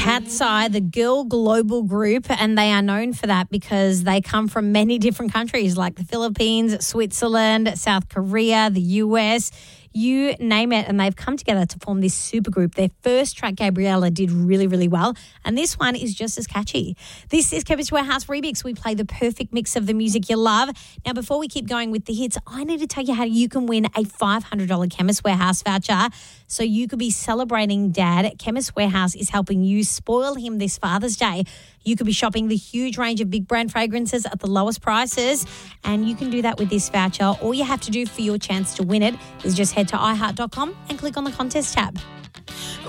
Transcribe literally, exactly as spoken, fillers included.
Cat's Eye, the girl global group, and they are known for that because they come from many different countries like the Philippines, Switzerland, South Korea, the U S, you name it, and they've come together to form this supergroup. Their first track, Gabriella, did really, really well, and this one is just as catchy. This is Chemist Warehouse Remix. We play the perfect mix of the music you love. Now, before we keep going with the hits, I need to tell you how you can win a five hundred dollars Chemist Warehouse voucher so you could be celebrating Dad. Chemist Warehouse is helping you spoil him this Father's Day. You could be shopping the huge range of big brand fragrances at the lowest prices, and you can do that with this voucher. All you have to do for your chance to win it is just head to i heart dot com and click on the contest tab.